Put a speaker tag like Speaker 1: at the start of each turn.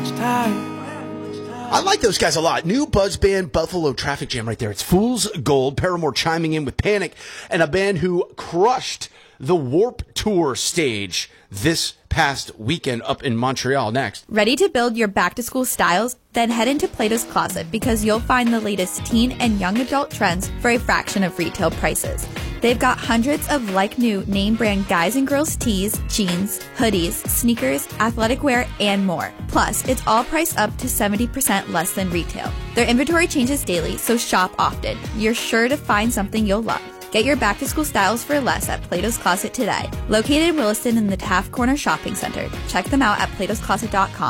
Speaker 1: I like those guys a lot. New buzz band, Buffalo Traffic Jam right there. It's Fool's Gold. Paramore chiming in with Panic, and a band who crushed the Warp Tour stage this past weekend up in Montreal. Next.
Speaker 2: Ready to build your back-to-school styles? Then head into Plato's Closet because you'll find the latest teen and young adult trends for a fraction of retail prices. They've got hundreds of like-new name-brand guys and girls tees, jeans, hoodies, sneakers, athletic wear, and more. Plus, it's all priced up to 70% less than retail. Their inventory changes daily, so shop often. You're sure to find something you'll love. Get your back-to-school styles for less at Plato's Closet today. Located in Williston in the Taft Corner Shopping Center. Check them out at platoscloset.com.